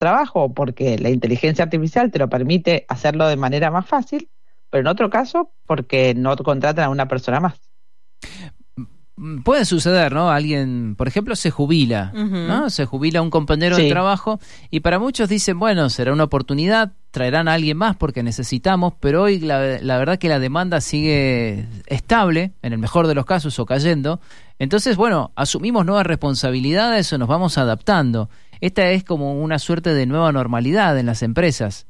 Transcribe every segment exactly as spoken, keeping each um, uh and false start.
trabajo o porque la inteligencia artificial te lo permite hacerlo de manera más fácil, pero en otro caso porque no contratan a una persona más. Puede suceder, ¿no? Alguien, por ejemplo, se jubila, uh-huh. ¿no? Se jubila un compañero sí. de trabajo y para muchos dicen, bueno, será una oportunidad, traerán a alguien más porque necesitamos, pero hoy la, la verdad que la demanda sigue estable, en el mejor de los casos, o cayendo. Entonces, bueno, asumimos nuevas responsabilidades o nos vamos adaptando. Esta es como una suerte de nueva normalidad en las empresas.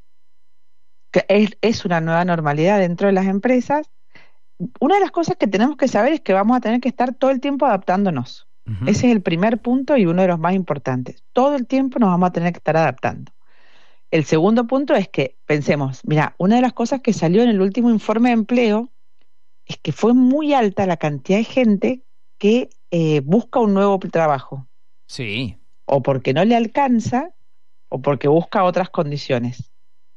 Es, es una nueva normalidad dentro de las empresas. Una de las cosas que tenemos que saber es que vamos a tener que estar todo el tiempo adaptándonos. Uh-huh. Ese es el primer punto y uno de los más importantes. Todo el tiempo nos vamos a tener que estar adaptando. El segundo punto es que pensemos, mira, una de las cosas que salió en el último informe de empleo es que fue muy alta la cantidad de gente que eh, busca un nuevo trabajo. Sí. O porque no le alcanza o porque busca otras condiciones.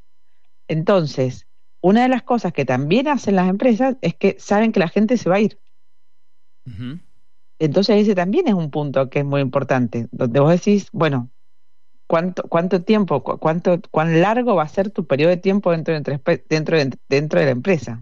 Entonces, una de las cosas que también hacen las empresas es que saben que la gente se va a ir. Uh-huh. Entonces ese también es un punto que es muy importante, donde vos decís, bueno, ¿cuánto cuánto tiempo, cuánto cuán largo va a ser tu periodo de tiempo dentro de, dentro de, dentro de la empresa?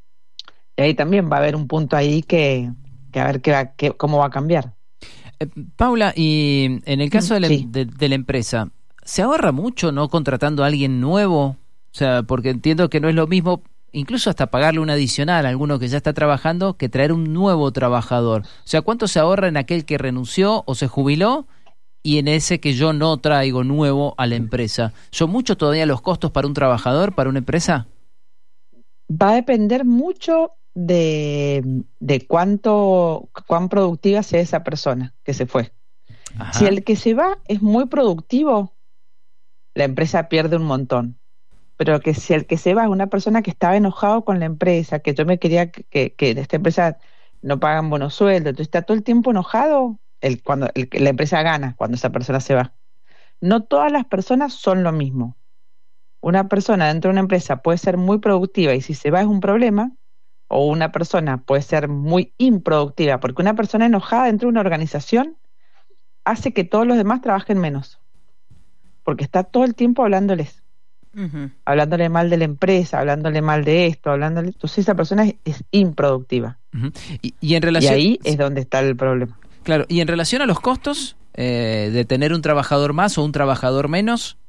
Y ahí también va a haber un punto ahí que, que a ver qué va, qué, cómo va a cambiar. Eh, Paula, y en el caso de la, sí. de, de la empresa, ¿se ahorra mucho no contratando a alguien nuevo? O sea, porque entiendo que no es lo mismo, incluso hasta pagarle un adicional a alguno que ya está trabajando, que traer un nuevo trabajador. O sea, ¿cuánto se ahorra en aquel que renunció o se jubiló y en ese que yo no traigo nuevo a la empresa? ¿Son muchos todavía los costos para un trabajador, para una empresa? Va a depender mucho de, de cuánto, cuán productiva sea esa persona que se fue. Ajá. Si el que se va es muy productivo, la empresa pierde un montón. Pero que si el que se va es una persona que estaba enojado con la empresa, que yo me quería que, que, que de esta empresa no pagan buenos sueldos, entonces está todo el tiempo enojado, el, cuando el, la empresa gana cuando esa persona se va. No todas las personas son lo mismo. Una persona dentro de una empresa puede ser muy productiva y si se va es un problema, o una persona puede ser muy improductiva, porque una persona enojada dentro de una organización hace que todos los demás trabajen menos, porque está todo el tiempo hablándoles. Uh-huh. Hablándole mal de la empresa, hablándole mal de esto, hablándole, entonces esa persona es, es improductiva. Uh-huh. y, y, en relación... y ahí es donde está el problema. Claro, y en relación a los costos eh, de tener un trabajador más o un trabajador menos.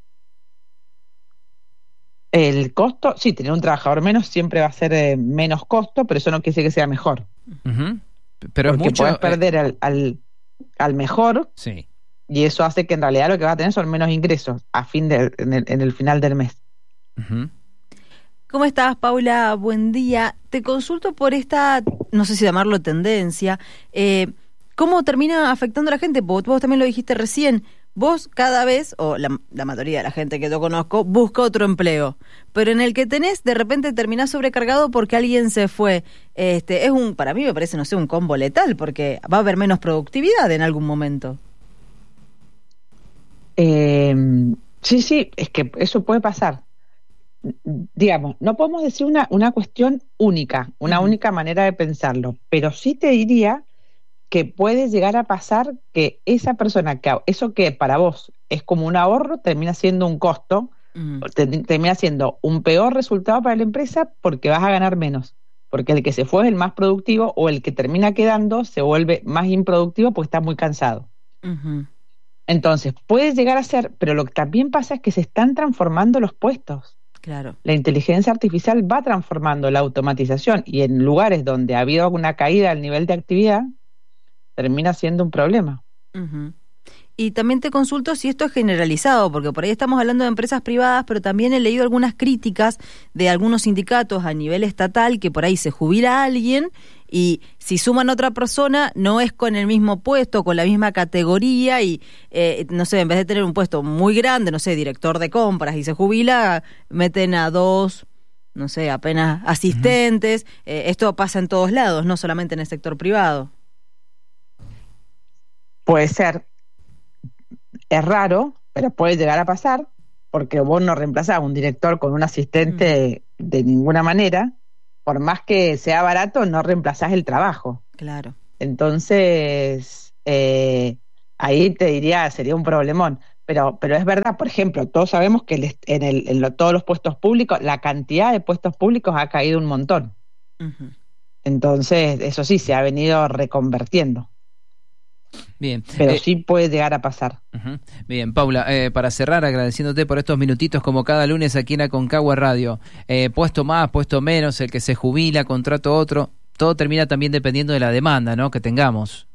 El costo, sí, tener un trabajador menos siempre va a ser eh, menos costo, pero eso no quiere decir que sea mejor. Uh-huh. Pero porque es mucho, puedes perder eh... al, al, al mejor. Sí. Y eso hace que en realidad lo que va a tener son menos ingresos a fin de, en, el, en el final del mes. Uh-huh. ¿Cómo estás, Paula? Buen día. Te consulto por esta, no sé si llamarlo tendencia, eh, ¿cómo termina afectando a la gente? Vos, vos también lo dijiste recién, vos cada vez, o la, la mayoría de la gente que yo conozco, busca otro empleo, pero en el que tenés, de repente terminás sobrecargado porque alguien se fue. Este, es un, para mí me parece, no sé, un combo letal, porque va a haber menos productividad en algún momento. Eh, sí, sí, es que eso puede pasar. Digamos, no podemos decir una, una cuestión única, una uh-huh. única manera de pensarlo, pero sí te diría que puede llegar a pasar que esa persona, que eso que para vos es como un ahorro, termina siendo un costo, uh-huh. te, termina siendo un peor resultado para la empresa porque vas a ganar menos, porque el que se fue es el más productivo o el que termina quedando se vuelve más improductivo porque está muy cansado. Uh-huh. Entonces, puede llegar a ser, pero lo que también pasa es que se están transformando los puestos. Claro. La inteligencia artificial va transformando la automatización y en lugares donde ha habido una caída al nivel de actividad, termina siendo un problema. Uh-huh. Y también te consulto si esto es generalizado, porque por ahí estamos hablando de empresas privadas, pero también he leído algunas críticas de algunos sindicatos a nivel estatal que por ahí se jubila a alguien y si suman otra persona no es con el mismo puesto, con la misma categoría y, eh, no sé, en vez de tener un puesto muy grande, no sé, director de compras y se jubila, meten a dos, no sé, apenas asistentes. Uh-huh. Eh, esto pasa en todos lados, no solamente en el sector privado. Puede ser. Es raro, pero puede llegar a pasar, porque vos no reemplazás a un director con un asistente mm. de ninguna manera, por más que sea barato, no reemplazás el trabajo. Claro. Entonces, eh, ahí te diría, sería un problemón. pero, pero es verdad, por ejemplo, todos sabemos que el, en, el, en lo, todos los puestos públicos, la cantidad de puestos públicos ha caído un montón. Uh-huh. Entonces, eso sí, se ha venido reconvertiendo. Bien. Pero eh, sí puede llegar a pasar. Uh-huh. Bien, Paula, eh, para cerrar, agradeciéndote por estos minutitos como cada lunes aquí en Aconcagua Radio. Eh, puesto más, puesto menos, el que se jubila, contrato otro, todo termina también dependiendo de la demanda, ¿no?, que tengamos.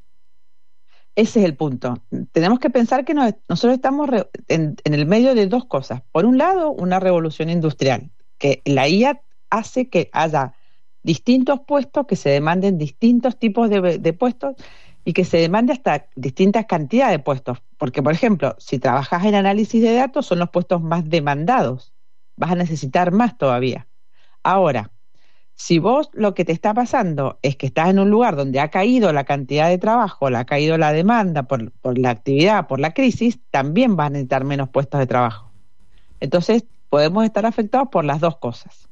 Ese es el punto. Tenemos que pensar que nos, nosotros estamos re, en, en el medio de dos cosas. Por un lado, una revolución industrial, que la I A hace que haya distintos puestos, que se demanden distintos tipos de, de puestos y que se demande hasta distintas cantidades de puestos. Porque, por ejemplo, si trabajas en análisis de datos, son los puestos más demandados. Vas a necesitar más todavía. Ahora, si vos lo que te está pasando es que estás en un lugar donde ha caído la cantidad de trabajo, le ha caído la demanda por, por la actividad, por la crisis, también vas a necesitar menos puestos de trabajo. Entonces, podemos estar afectados por las dos cosas.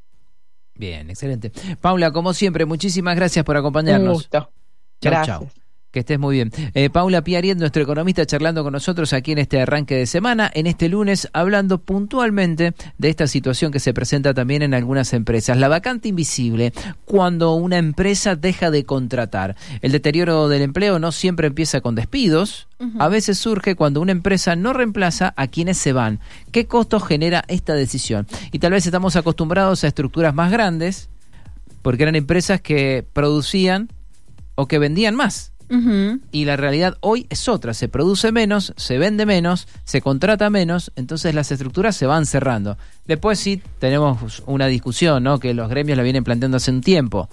Bien, excelente. Paula, como siempre, muchísimas gracias por acompañarnos. Un gusto. Chau, Gracias. Chau. Que estés muy bien. Eh, Paula Piariet, nuestro economista, charlando con nosotros aquí en este arranque de semana, en este lunes, hablando puntualmente de esta situación que se presenta también en algunas empresas. La vacante invisible, cuando una empresa deja de contratar. El deterioro del empleo no siempre empieza con despidos, uh-huh. A veces surge cuando una empresa no reemplaza a quienes se van. ¿Qué costos genera esta decisión? Y tal vez estamos acostumbrados a estructuras más grandes, porque eran empresas que producían o que vendían más. Uh-huh. Y la realidad hoy es otra, se produce menos, se vende menos, se contrata menos, entonces las estructuras se van cerrando. Después sí tenemos una discusión, ¿no?, que los gremios la vienen planteando hace un tiempo.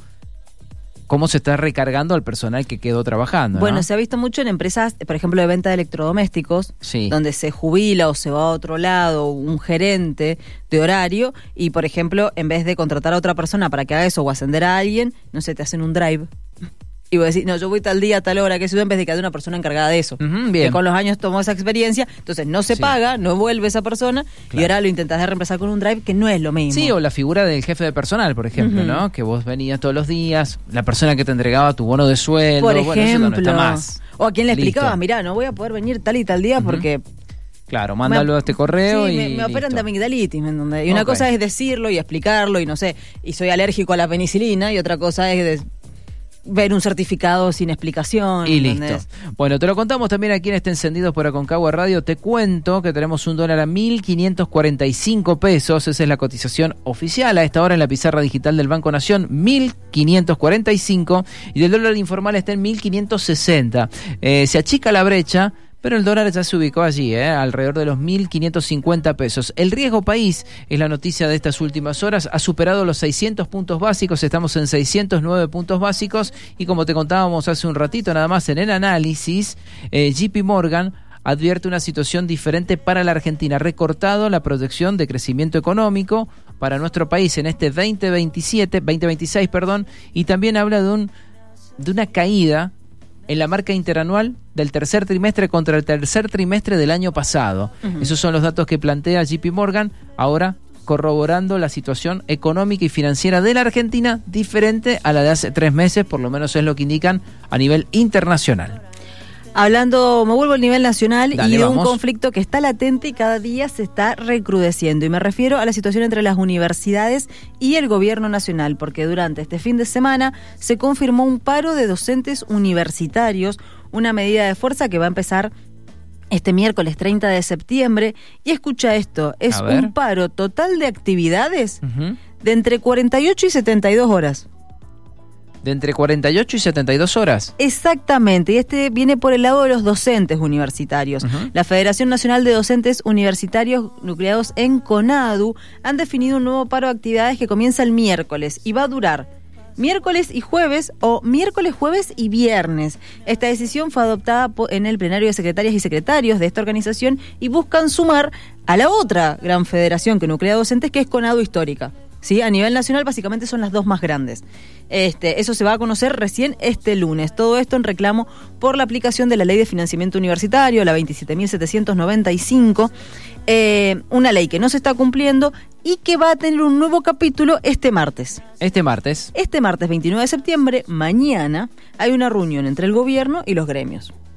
¿Cómo se está recargando al personal que quedó trabajando? Bueno, ¿no? Se ha visto mucho en empresas, por ejemplo, de venta de electrodomésticos, sí. donde se jubila o se va a otro lado un gerente de horario y, por ejemplo, en vez de contratar a otra persona para que haga eso o ascender a alguien, no sé, te hacen un drive. Y vos decís, no, yo voy tal día, tal hora, que ciudad, en vez de que haya una persona encargada de eso. Uh-huh, bien. Que con los años tomó esa experiencia, entonces no se sí. paga, no vuelve esa persona, claro. Y ahora lo intentás de reemplazar con un drive, que no es lo mismo. Sí, o la figura del jefe de personal, por ejemplo, uh-huh. ¿no? Que vos venías todos los días, la persona que te entregaba tu bono de sueldo, por ejemplo, bueno, eso no está más. O a quien le explicabas, mirá, no voy a poder venir tal y tal día uh-huh. porque... Claro, mándalo a este correo sí, y me, me operan listo. de amigdalitis, ¿me entendés? Y una okay. cosa es decirlo y explicarlo y no sé, y soy alérgico a la penicilina, y otra cosa es... De, ver un certificado sin explicación. Y listo. ¿Entendés? Bueno, te lo contamos también aquí en este Encendidos por Aconcagua Radio. Te cuento que tenemos un dólar a mil quinientos cuarenta y cinco pesos. Esa es la cotización oficial a esta hora en la pizarra digital del Banco Nación. mil quinientos cuarenta y cinco. Y el dólar informal está en mil quinientos sesenta. Eh, se achica la brecha, pero el dólar ya se ubicó allí, ¿eh? alrededor de los mil quinientos cincuenta pesos. El riesgo país es la noticia de estas últimas horas. Ha superado los seiscientos puntos básicos, estamos en seiscientos nueve puntos básicos. Y como te contábamos hace un ratito nada más en el análisis, eh, J P Morgan advierte una situación diferente para la Argentina. Ha recortado la proyección de crecimiento económico para nuestro país en este veinte veintisiete, veinte veintiséis, perdón, y también habla de, un, de una caída en la marca interanual del tercer trimestre contra el tercer trimestre del año pasado. Uh-huh. Esos son los datos que plantea J P Morgan, ahora corroborando la situación económica y financiera de la Argentina, diferente a la de hace tres meses, por lo menos es lo que indican a nivel internacional. Hablando, me vuelvo al nivel nacional. Dale, y de vamos. Un conflicto que está latente y cada día se está recrudeciendo. Y me refiero a la situación entre las universidades y el gobierno nacional, porque durante este fin de semana se confirmó un paro de docentes universitarios, una medida de fuerza que va a empezar este miércoles treinta de septiembre. Y escucha esto, es un paro total de actividades uh-huh. de entre cuarenta y ocho y setenta y dos horas. De entre cuarenta y ocho y setenta y dos horas. Exactamente, y este viene por el lado de los docentes universitarios. Uh-huh. La Federación Nacional de Docentes Universitarios nucleados en CONADU han definido un nuevo paro de actividades que comienza el miércoles y va a durar miércoles y jueves o miércoles, jueves y viernes. Esta decisión fue adoptada en el plenario de secretarias y secretarios de esta organización y buscan sumar a la otra gran federación que nuclea docentes, que es CONADU Histórica. ¿Sí? A nivel nacional básicamente son las dos más grandes. Este, eso se va a conocer recién este lunes. Todo esto en reclamo por la aplicación de la Ley de Financiamiento Universitario, la veintisiete mil setecientos noventa y cinco, eh, una ley que no se está cumpliendo y que va a tener un nuevo capítulo este martes. Este martes. Este martes veintinueve de septiembre, mañana, hay una reunión entre el gobierno y los gremios.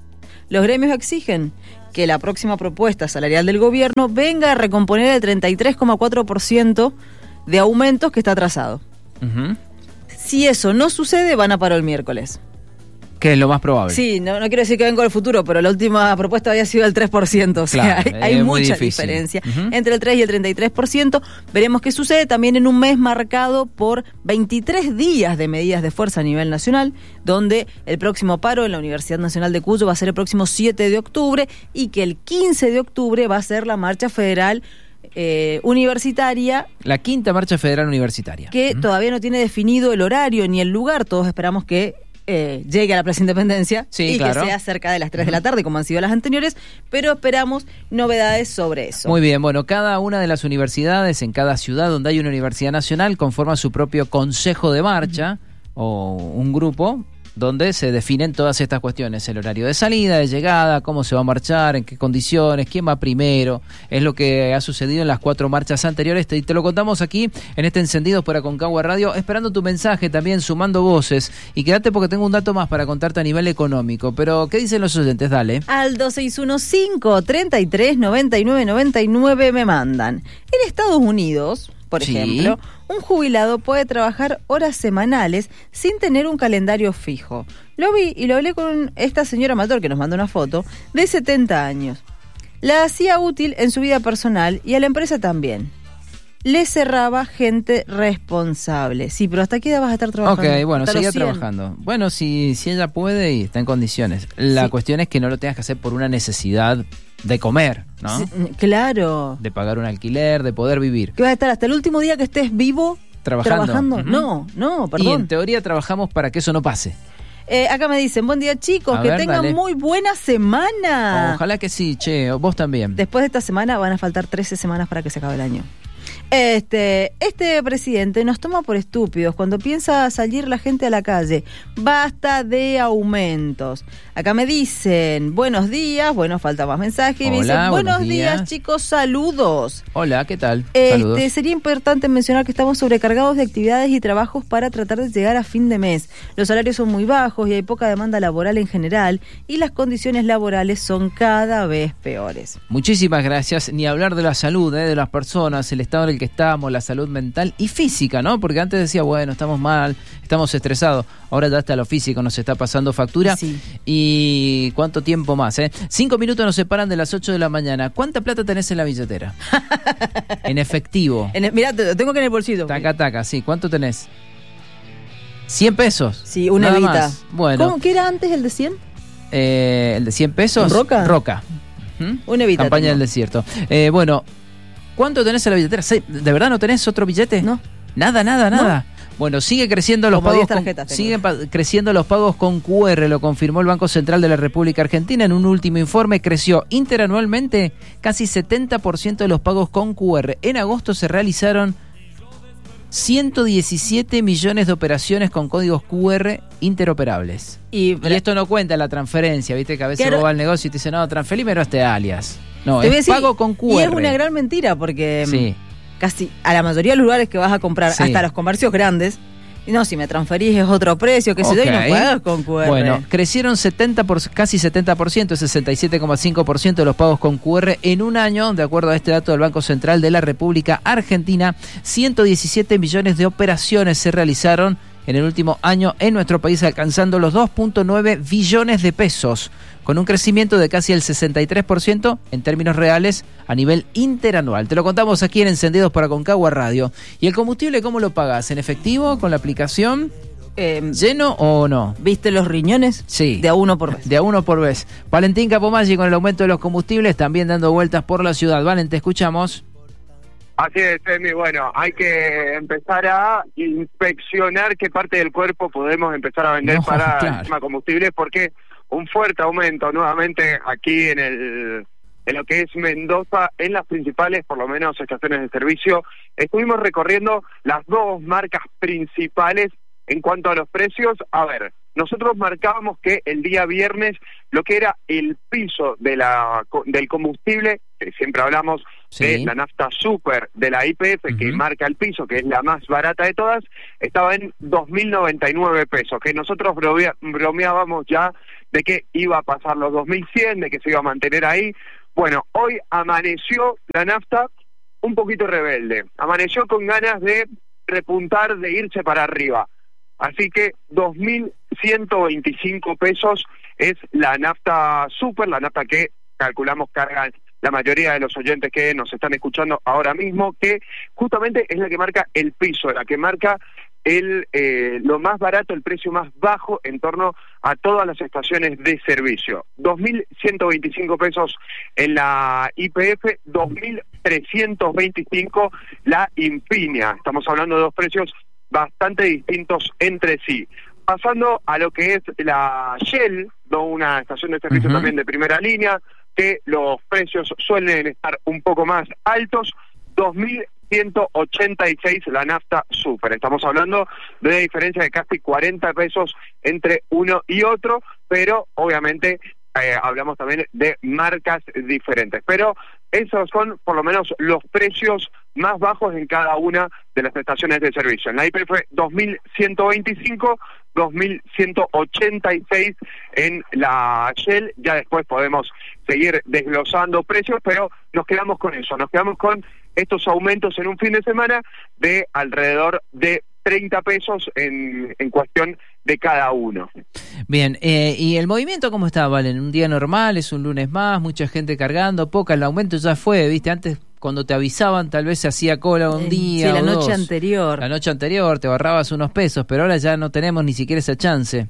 Los gremios exigen que la próxima propuesta salarial del gobierno venga a recomponer el treinta y tres coma cuatro por ciento de aumentos que está atrasado. Uh-huh. Si eso no sucede, van a paro el miércoles. Que es lo más probable. Sí, no, no quiero decir que vengo al futuro, pero la última propuesta había sido el tres por ciento. O sea, claro, hay, hay mucha diferencia uh-huh. entre el tres y el treinta y tres por ciento. Veremos qué sucede también en un mes marcado por veintitrés días de medidas de fuerza a nivel nacional, donde el próximo paro en la Universidad Nacional de Cuyo va a ser el próximo siete de octubre y que el quince de octubre va a ser la marcha federal Eh, universitaria. La quinta marcha federal universitaria. Que uh-huh. todavía no tiene definido el horario ni el lugar. Todos esperamos que eh, llegue a la Plaza Independencia sí, y claro. que sea cerca de las tres uh-huh. de la tarde, como han sido las anteriores, pero esperamos novedades sobre eso. Muy bien, bueno, cada una de las universidades en cada ciudad donde hay una universidad nacional conforma su propio consejo de marcha uh-huh. o un grupo donde se definen todas estas cuestiones, el horario de salida, de llegada, cómo se va a marchar, en qué condiciones, quién va primero. Es lo que ha sucedido en las cuatro marchas anteriores y te, te lo contamos aquí en este Encendidos por Aconcagua Radio, esperando tu mensaje también, sumando voces. Y quédate porque tengo un dato más para contarte a nivel económico. Pero, ¿qué dicen los oyentes? Dale. Al dos seis uno cinco, treinta y tres, noventa y nueve, noventa y nueve me mandan. En Estados Unidos, por sí. ejemplo, un jubilado puede trabajar horas semanales sin tener un calendario fijo. Lo vi y lo hablé con esta señora mayor que nos mandó una foto, de setenta años. La hacía útil en su vida personal y a la empresa también. Le cerraba gente responsable. Sí, pero ¿hasta qué edad vas a estar trabajando? Ok, bueno, seguía trabajando. Bueno, si, si ella puede y está en condiciones. La sí. cuestión es que no lo tengas que hacer por una necesidad de comer, ¿no? Sí, claro. De pagar un alquiler, de poder vivir. ¿Que vas a estar hasta el último día que estés vivo trabajando? trabajando? Uh-huh. No, no, perdón. Y en teoría trabajamos para que eso no pase. Eh, acá me dicen, buen día chicos, a que ver, tengan dale. muy buena semana. Ojalá que sí, che, vos también. Después de esta semana van a faltar trece semanas para que se acabe el año. Este, este presidente nos toma por estúpidos cuando piensa salir la gente a la calle. Basta de aumentos. Acá me dicen, buenos días, bueno, falta más mensaje. Hola, me dicen, buenos, buenos días. días chicos, saludos. Hola, ¿qué tal? Este, Saludos. Sería importante mencionar que estamos sobrecargados de actividades y trabajos para tratar de llegar a fin de mes. Los salarios son muy bajos y hay poca demanda laboral en general y las condiciones laborales son cada vez peores. Muchísimas gracias. Ni hablar de la salud, ¿eh? de las personas, el estado en el que estamos, la salud mental y física, ¿no? Porque antes decía, bueno, estamos mal, estamos estresados. Ahora ya hasta lo físico nos está pasando factura. Sí. Y cuánto tiempo más, ¿eh? Cinco minutos nos separan de las ocho de la mañana. ¿Cuánta plata tenés en la billetera? En efectivo. En el, mirá, te lo tengo que en el bolsillo. Taca, taca, sí. ¿Cuánto tenés? ¿cien pesos? Sí, una Nada evita. Más. Bueno. ¿Cómo, ¿Qué era antes el de cien? Eh, ¿El de cien pesos? ¿Roca? Roca. ¿Mm? Una evita. Campaña tengo. del desierto. Eh, bueno, ¿cuánto tenés en la billetera? ¿De verdad no tenés otro billete? No. Nada, nada, nada. ¿No? Bueno, sigue creciendo los Como pagos con, siguen pa- creciendo los pagos con Q R, lo confirmó el Banco Central de la República Argentina en un último informe. Creció interanualmente casi setenta por ciento de los pagos con Q R. En agosto se realizaron ciento diecisiete millones de operaciones con códigos Q R interoperables. Y, y esto no cuenta la transferencia, viste que a veces claro. vos vas al negocio y te dicen, no, transferímelo a este alias. No, te es decir, pago con Q R. Y es una gran mentira porque sí. casi a la mayoría de los lugares que vas a comprar, sí. hasta los comercios grandes, y no, si me transferís es otro precio, que okay. se yo, y no pagas con Q R. Bueno, crecieron setenta por, casi setenta por ciento, sesenta y siete coma cinco por ciento de los pagos con Q R en un año, de acuerdo a este dato del Banco Central de la República Argentina. ciento diecisiete millones de operaciones se realizaron en el último año en nuestro país, alcanzando los dos punto nueve billones de pesos, con un crecimiento de casi el sesenta y tres por ciento en términos reales a nivel interanual. Te lo contamos aquí en Encendidos por Aconcagua Radio. ¿Y el combustible cómo lo pagas? ¿En efectivo, con la aplicación? Eh, ¿Lleno o no? ¿Viste los riñones? Sí. De a uno por vez. De a uno por vez. Valentín Capomaggi con el aumento de los combustibles, también dando vueltas por la ciudad. Valen, te escuchamos. Así es, Emi. Bueno, hay que empezar a inspeccionar qué parte del cuerpo podemos empezar a vender no, para claro. el tema combustible, porque un fuerte aumento nuevamente aquí en el en lo que es Mendoza, en las principales, por lo menos, estaciones de servicio. Estuvimos recorriendo las dos marcas principales en cuanto a los precios. A ver, nosotros marcábamos que el día viernes lo que era el piso de la del combustible, que siempre hablamos sí. de la nafta super de la Y P F, uh-huh. que marca el piso, que es la más barata de todas, estaba en dos mil noventa y nueve pesos, que nosotros bromea, bromeábamos ya de que iba a pasar los dos mil cien, de que se iba a mantener ahí. Bueno, hoy amaneció la nafta un poquito rebelde, amaneció con ganas de repuntar, de irse para arriba. Así que dos mil ciento veinticinco pesos es la nafta super, la nafta que calculamos cargan la mayoría de los oyentes que nos están escuchando ahora mismo, que justamente es la que marca el piso, la que marca el eh, lo más barato, el precio más bajo en torno a todas las estaciones de servicio. dos mil ciento veinticinco pesos en la Y P F, dos mil trescientos veinticinco la Infinia. Estamos hablando de dos precios bastante distintos entre sí. Pasando a lo que es la Shell, una estación de servicio uh-huh. también de primera línea, que los precios suelen estar un poco más altos, dos mil ciento ochenta y seis la nafta super. Estamos hablando de una diferencia de casi cuarenta pesos entre uno y otro, pero obviamente eh, hablamos también de marcas diferentes. Pero esos son por lo menos los precios más bajos en cada una de las estaciones de servicio. En la Y P F dos mil ciento veinticinco, dos mil ciento ochenta y seis en la Shell. Ya después podemos seguir desglosando precios, pero nos quedamos con eso, nos quedamos con estos aumentos en un fin de semana de alrededor de treinta pesos en, en cuestión de cada uno. Bien, eh, ¿y el movimiento cómo está, Valen? ¿Un día normal? ¿Es un lunes más? ¿Mucha gente cargando? ¿Poca? El aumento ya fue, ¿viste? Antes, cuando te avisaban, tal vez se hacía cola un día sí, la o noche dos. anterior. La noche anterior, te ahorrabas unos pesos, pero ahora ya no tenemos ni siquiera esa chance.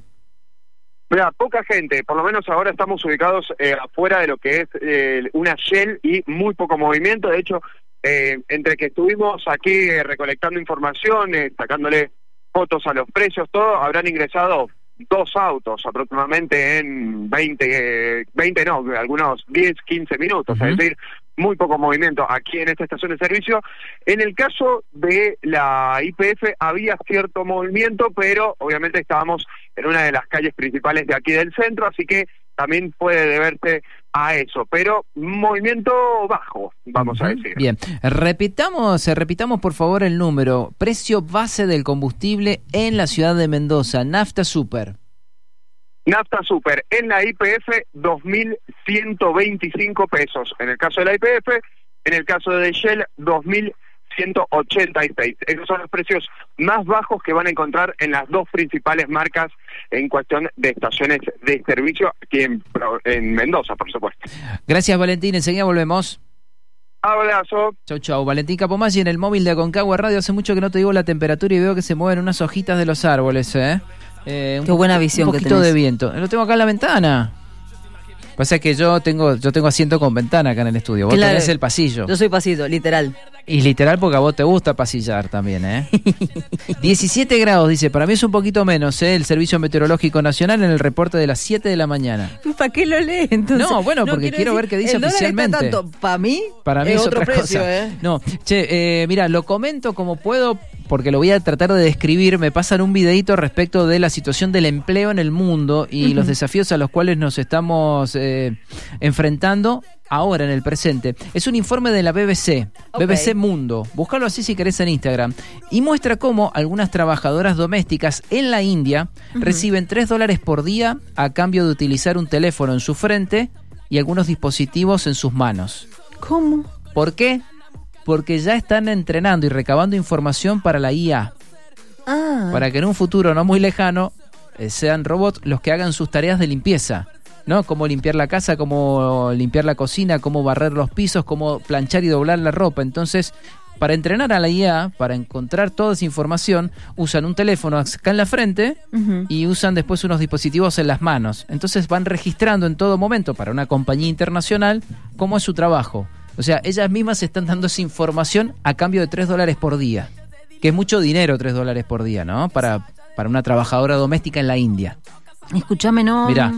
Mira, poca gente, por lo menos ahora estamos ubicados eh, afuera de lo que es eh, una Shell y muy poco movimiento. De hecho, eh, entre que estuvimos aquí eh, recolectando información, eh, sacándole fotos a los precios, todo, habrán ingresado dos autos aproximadamente en veinte, eh, veinte no, algunos diez, quince minutos, uh-huh. es decir, muy poco movimiento aquí en esta estación de servicio. En el caso de la Y P F había cierto movimiento, pero obviamente estábamos en una de las calles principales de aquí del centro, así que también puede deberse a eso, pero movimiento bajo, vamos uh-huh. a decir. Bien, repitamos, repitamos por favor el número, precio base del combustible en la ciudad de Mendoza, nafta super. Nafta super en la Y P F dos mil ciento veinticinco pesos, en el caso de la Y P F, en el caso de Shell dos mil ciento ochenta y seis. Esos son los precios más bajos que van a encontrar en las dos principales marcas en cuestión de estaciones de servicio aquí en, en Mendoza, por supuesto. Gracias, Valentín, enseguida volvemos. Abrazo. Chau, chau. Valentín Capomaggi en el móvil de Aconcagua Radio. Hace mucho que no te digo la temperatura y veo que se mueven unas hojitas de los árboles, ¿eh? Eh, Qué buena visión que tenés. Un poquito de viento. Lo tengo acá en la ventana. Pasa que yo tengo yo tengo asiento con ventana acá en el estudio. Vos claro, tenés el pasillo. Yo soy pasillo, literal. Y literal porque a vos te gusta pasillar también, ¿eh? diecisiete grados, dice. Para mí es un poquito menos, ¿eh? El Servicio Meteorológico Nacional en el reporte de las siete de la mañana. ¿Para qué lo lees entonces? No, bueno, no, porque quiero, quiero decir, ver qué dice oficialmente. Está tanto, para mí, para mí es, es otro otra precio, cosa. ¿eh? No, che, eh, mira, lo comento como puedo porque lo voy a tratar de describir. Me pasan un videito respecto de la situación del empleo en el mundo y uh-huh. los desafíos a los cuales nos estamos eh, enfrentando ahora en el presente. Es un informe de la B B C, okay. B B C Mundo. Búscalo así si querés en Instagram. Y muestra cómo algunas trabajadoras domésticas en la India uh-huh. reciben tres dólares por día a cambio de utilizar un teléfono en su frente y algunos dispositivos en sus manos. ¿Cómo? ¿Por qué? Porque ya están entrenando y recabando información para la I A. Ah. Para que en un futuro no muy lejano eh, sean robots los que hagan sus tareas de limpieza, ¿no? Cómo limpiar la casa, cómo limpiar la cocina, cómo barrer los pisos, cómo planchar y doblar la ropa. Entonces, para entrenar a la I A, para encontrar toda esa información, usan un teléfono acá en la frente uh-huh. y usan después unos dispositivos en las manos. Entonces van registrando en todo momento para una compañía internacional cómo es su trabajo. O sea, ellas mismas están dando esa información a cambio de tres dólares por día. Que es mucho dinero, tres dólares por día, ¿no? Para, para una trabajadora doméstica en la India. Escúchame, no... Mirá.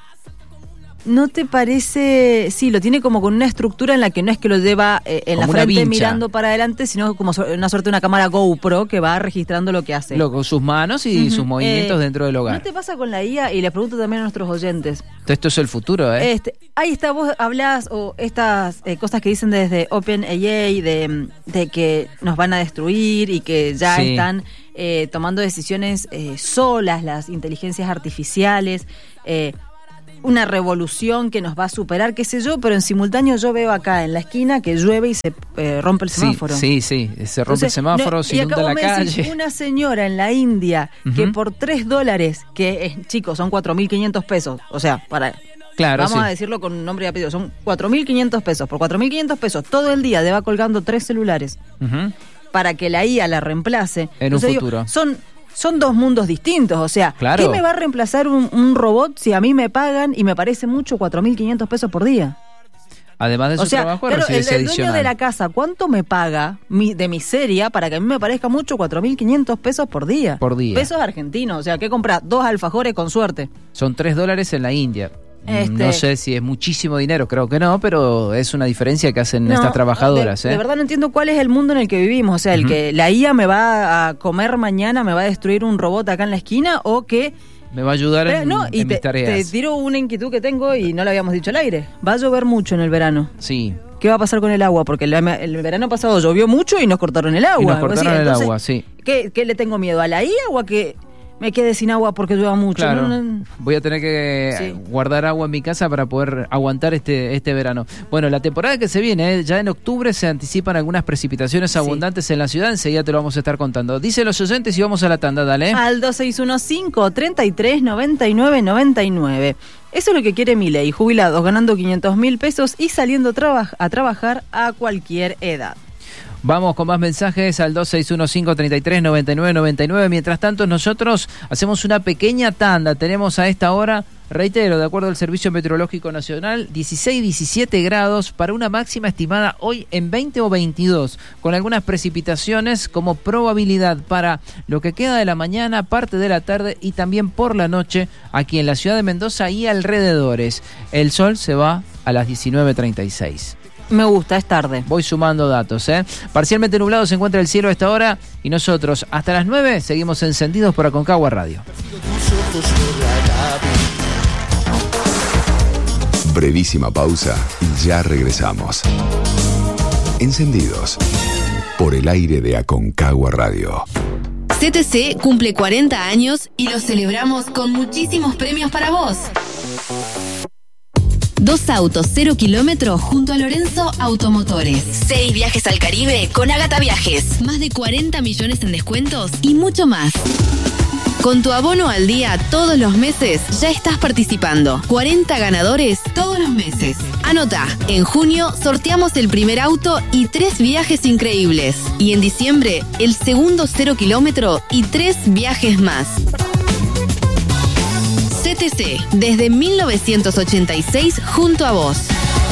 ¿No te parece...? Sí, lo tiene como con una estructura en la que no es que lo lleva eh, en como la frente mirando para adelante, sino como una suerte de una cámara GoPro que va registrando lo que hace. Lo, con sus manos y uh-huh. sus movimientos eh, dentro del hogar. ¿No te pasa con la I A? Y les pregunto también a nuestros oyentes. Esto es el futuro, ¿eh? Este, ahí está, vos hablás, o estas eh, cosas que dicen desde OpenAI, de, de que nos van a destruir y que ya sí. están eh, tomando decisiones eh, solas, las inteligencias artificiales... Eh, una revolución que nos va a superar, qué sé yo, pero en simultáneo yo veo acá en la esquina que llueve y se eh, rompe el semáforo. Sí, sí, sí, se rompe Entonces, el semáforo, no, se inunda la calle. Decís, una señora en la India uh-huh. que por tres dólares, que eh, chicos, son cuatro mil quinientos pesos, o sea, para... Claro, Vamos sí. a decirlo con nombre y apellido, son cuatro mil quinientos pesos. Por cuatro mil quinientos pesos todo el día deba colgando tres celulares uh-huh. para que la I A la reemplace. En Entonces, un futuro. Digo, son... Son dos mundos distintos, o sea, claro. ¿qué me va a reemplazar un, un robot si a mí me pagan y me parece mucho cuatro mil quinientos pesos por día? Además de su o sea, trabajo, pero recibe el, ese el dueño adicional. de la casa, ¿cuánto me paga mi, de miseria para que a mí me parezca mucho cuatro mil quinientos pesos por día? Por día. Pesos argentinos, o sea, ¿qué compra? Dos alfajores con suerte. Son tres dólares en la India. Este... No sé si es muchísimo dinero, creo que no, pero es una diferencia que hacen no, estas trabajadoras. De, ¿eh? de verdad no entiendo cuál es el mundo en el que vivimos. O sea, el uh-huh. que la I A me va a comer mañana, me va a destruir un robot acá en la esquina, o que... Me va a ayudar pero, en, no, y en te, mis tareas. Te tiro una inquietud que tengo y no lo habíamos dicho al aire. Va a llover mucho en el verano. Sí. ¿Qué va a pasar con el agua? Porque el, el verano pasado llovió mucho y nos cortaron el agua. Y nos cortaron decir, el entonces, agua, sí. ¿qué, ¿Qué le tengo miedo? ¿A la I A o a que me quede sin agua porque llueva mucho? Claro. No, no. Voy a tener que sí. guardar agua en mi casa para poder aguantar este este verano. Bueno, la temporada que se viene, ¿eh? Ya en octubre se anticipan algunas precipitaciones sí. abundantes en la ciudad. Enseguida te lo vamos a estar contando. Dicen los oyentes y vamos a la tanda, dale. Al dos seis uno cinco, tres tres, nueve nueve nueve nueve. Eso es lo que quiere Milei, jubilados ganando quinientos mil pesos y saliendo traba- a trabajar a cualquier edad. Vamos con más mensajes al dos seis uno cinco, tres tres, nueve nueve nueve nueve. Mientras tanto, nosotros hacemos una pequeña tanda. Tenemos a esta hora, reitero, de acuerdo al Servicio Meteorológico Nacional, dieciséis, diecisiete grados para una máxima estimada hoy en veinte o veintidós, con algunas precipitaciones como probabilidad para lo que queda de la mañana, parte de la tarde y también por la noche aquí en la ciudad de Mendoza y alrededores. El sol se va a las diecinueve treinta y seis. Me gusta, es tarde. Voy sumando datos, ¿eh? Parcialmente nublado se encuentra el cielo a esta hora y nosotros hasta las nueve seguimos encendidos por Aconcagua Radio. Brevísima pausa y ya regresamos. Encendidos por el aire de Aconcagua Radio. C T C cumple cuarenta años y lo celebramos con muchísimos premios para vos. Dos autos, cero kilómetros junto a Lorenzo Automotores. Seis viajes al Caribe con Ágata Viajes. Más de cuarenta millones en descuentos y mucho más. Con tu abono al día todos los meses ya estás participando. cuarenta ganadores todos los meses. Anota, en junio sorteamos el primer auto y tres viajes increíbles. Y en diciembre el segundo cero kilómetro y tres viajes más. C T C, desde mil novecientos ochenta y seis junto a vos.